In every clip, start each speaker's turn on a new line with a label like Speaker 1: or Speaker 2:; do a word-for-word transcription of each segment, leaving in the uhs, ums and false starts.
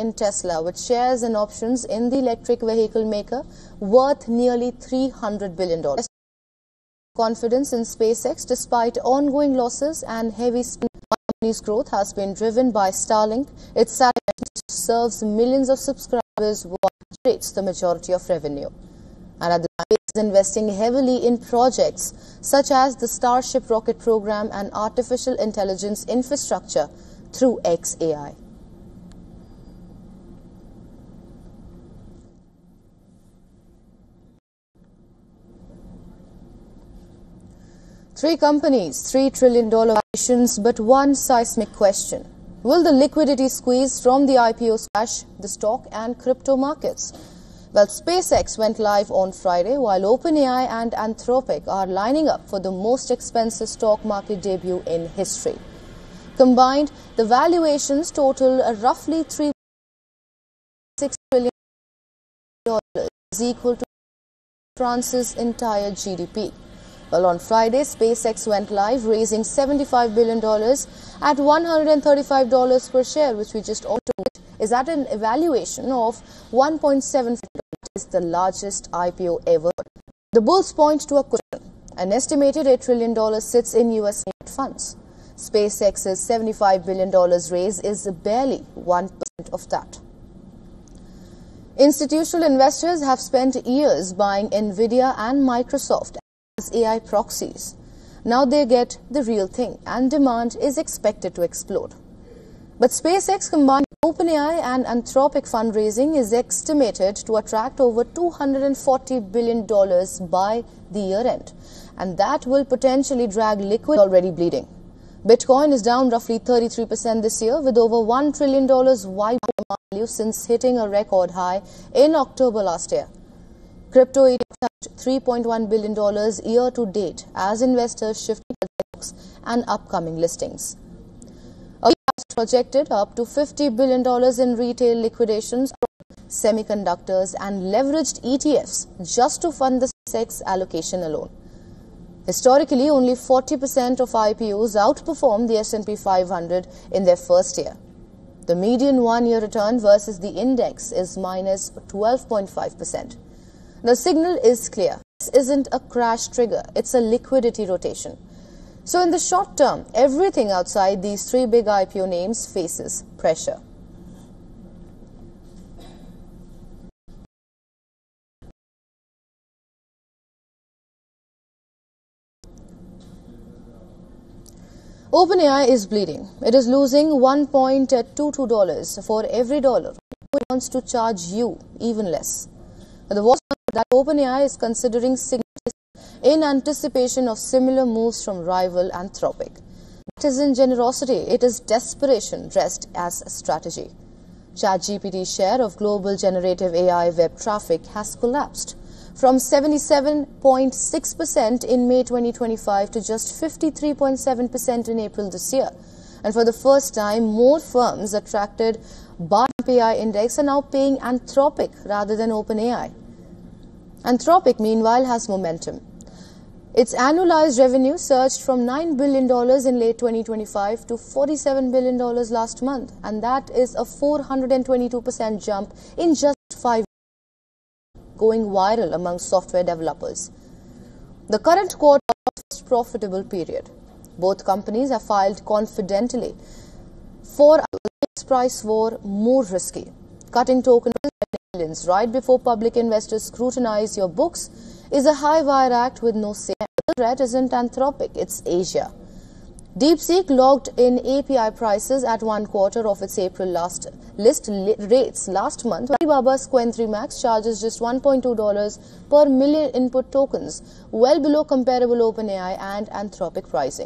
Speaker 1: in Tesla, with shares and options in the electric vehicle maker worth nearly three hundred billion dollars. Confidence in SpaceX despite ongoing losses and heavy spending. The company's growth has been driven by Starlink. Its satellite serves millions of subscribers while it generates the majority of revenue. And at the time, it is investing heavily in projects such as the Starship rocket program and artificial intelligence infrastructure through X A I. Three companies, three trillion dollar valuations, but one seismic question. Will the liquidity squeeze from the I P O smash the stock and crypto markets? Well, SpaceX went live on Friday, while OpenAI and Anthropic are lining up for the most expensive stock market debut in history. Combined, the valuations total a roughly three point six trillion dollars, equal to France's entire G D P. Well, on Friday, SpaceX went live, raising seventy-five billion dollars at one hundred thirty-five dollars per share, which we just auto is at an evaluation of one point seven five dollars, is the largest I P O ever. The bulls point to a question. An estimated eight trillion dollars sits in U S funds. SpaceX's seventy-five billion dollars raise is barely one percent of that. Institutional investors have spent years buying Nvidia and Microsoft as A I proxies. Now they get the real thing, and demand is expected to explode. But SpaceX combined OpenAI and Anthropic fundraising is estimated to attract over two hundred forty billion dollars by the year end, and that will potentially drag liquid already bleeding. Bitcoin is down roughly thirty-three percent this year, with over one trillion dollars wide value since hitting a record high in October last year. Crypto E T F touched three point one billion dollars year to date as investors shift to stocks and upcoming listings. A projected up to fifty billion dollars in retail liquidations, semiconductors and leveraged E T Fs just to fund the SpaceX allocation alone. Historically, only forty percent of I P Os outperform the S and P five hundred in their first year. The median one-year return versus the index is minus twelve point five percent. The signal is clear. This isn't a crash trigger, it's a liquidity rotation. So in the short term, everything outside these three big I P O names faces pressure. OpenAI is bleeding. It is losing one point two two dollars for every dollar. It wants to charge you even less. The Wall Street that OpenAI is considering significant in anticipation of similar moves from rival Anthropic. It isn't generosity, it is desperation dressed as a strategy. ChatGPT's share of global generative A I web traffic has collapsed from seventy-seven point six percent in May twenty twenty-five to just fifty-three point seven percent in April this year. And for the first time, more firms attracted by the A I index are now paying Anthropic rather than OpenAI. Anthropic, meanwhile, has momentum. Its annualized revenue surged from nine billion dollars in late twenty twenty-five to forty-seven billion dollars last month, and that is a four hundred twenty-two percent jump in just five years, going viral among software developers. The current quarter is a profitable period. Both companies have filed confidently for a price war more risky. Cutting token millions right before public investors scrutinize your books is a high-wire act with no say. The threat isn't Anthropic, it's Asia. DeepSeek logged in A P I prices at one quarter of its April last list li rates last month. Alibaba's Qwen three Max charges just one point two dollars per million input tokens, well below comparable OpenAI and Anthropic pricing.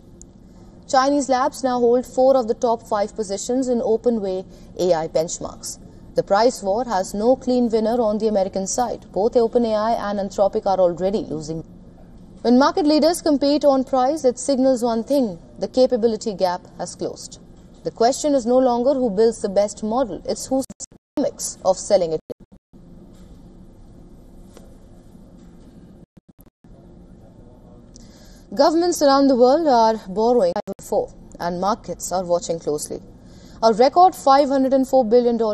Speaker 1: Chinese labs now hold four of the top five positions in OpenWay A I benchmarks. The price war has no clean winner on the American side. Both OpenAI and Anthropic are already losing. When market leaders compete on price, it signals one thing: the capability gap has closed. The question is no longer who builds the best model, it's who's the economics of selling it. Governments around the world are borrowing for, and markets are watching closely. A record five hundred four billion dollars